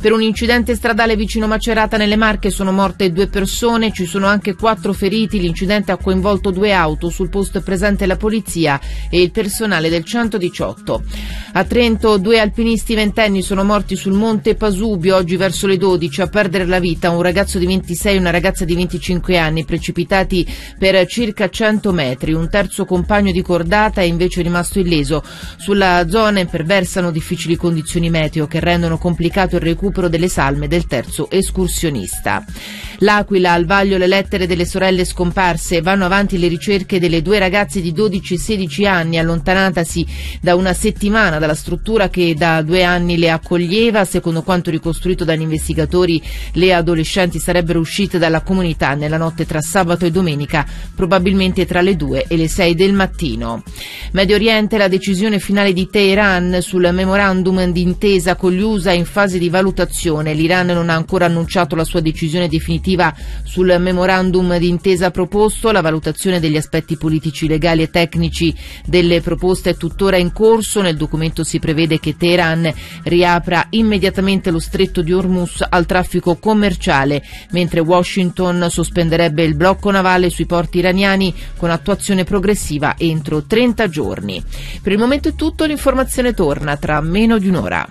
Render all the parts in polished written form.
Per un incidente stradale vicino Macerata nelle Marche sono morte 2 persone, ci sono anche 4 feriti. L'incidente ha coinvolto 2 auto, sul posto è presente la polizia e il personale del 118. A Trento 2 alpinisti ventenni sono morti sul monte Pasubio oggi verso le 12, a perdere la vita un ragazzo di 26 e una ragazza di 25 anni, precipitati per circa 100 metri. Un terzo compagno di cordata è invece rimasto illeso. Sulla zona imperversano difficili condizioni meteo che rendono complicato il recupero delle salme del terzo escursionista. L'Aquila, al vaglio le lettere delle sorelle scomparse. Vanno avanti le ricerche delle 2 ragazze di 12 e 16 anni, allontanatasi da una settimana dalla struttura che da 2 anni le accoglieva. Secondo quanto ricostruito dagli investigatori, le adolescenti sarebbero uscite dalla comunità nella notte tra sabato e domenica, probabilmente tra le 2 e le 6 del mattino. Medio Oriente, la decisione finale di Teheran sul memorandum d'intesa con gli USA in fase di valutazione. L'Iran non ha ancora annunciato la sua decisione definitiva sul memorandum d'intesa proposto. La valutazione degli aspetti politici, legali e tecnici delle proposte è tuttora in corso. Nel documento si prevede che Teheran riapra immediatamente lo stretto di Hormuz al traffico commerciale, mentre Washington sospenderebbe il blocco navale sui porti iraniani con attuazione progressiva entro 30 giorni. Per il momento è tutto, l'informazione torna tra meno di un'ora.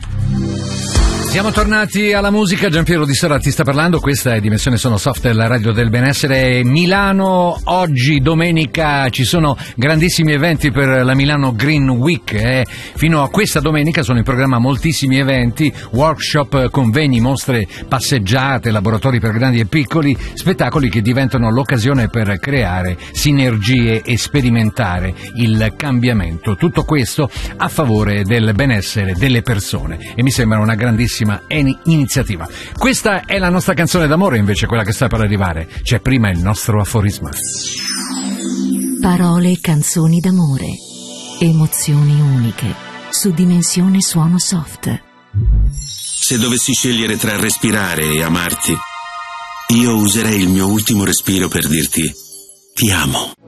Siamo tornati alla musica. Giampiero Di Sera ti sta parlando, questa è Dimensione Sono Soft, la radio del benessere. Milano, oggi domenica ci sono grandissimi eventi per la Milano Green Week. Fino a questa domenica sono in programma moltissimi eventi, workshop, convegni, mostre, passeggiate, laboratori per grandi e piccoli, spettacoli che diventano l'occasione per creare sinergie e sperimentare il cambiamento. Tutto questo a favore del benessere delle persone e mi sembra una grandissima iniziativa. Questa è la nostra canzone d'amore, invece quella che sta per arrivare. C'è prima il nostro aforisma. Parole e canzoni d'amore, emozioni uniche su Dimensione Suono Soft. Se dovessi scegliere tra respirare e amarti, io userei il mio ultimo respiro per dirti ti amo.